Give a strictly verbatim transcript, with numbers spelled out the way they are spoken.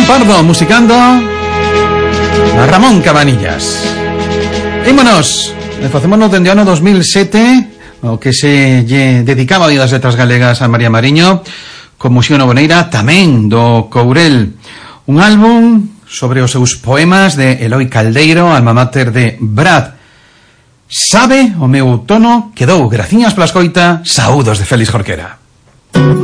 Pardo musicando a Ramón Cabanillas. Ímonos, facémonos dende o ano dos mil sete, o que se lle dedicaba a Día das Letras Galegas a María Mariño, con Muxío Novoneira, tamén do Courel. Un álbum sobre os seus poemas de Eloi Caldeiro, alma mater de Brad. Sabe o meu tono, quedou, graciñas pola escoita, saúdos de Félix Jorquera.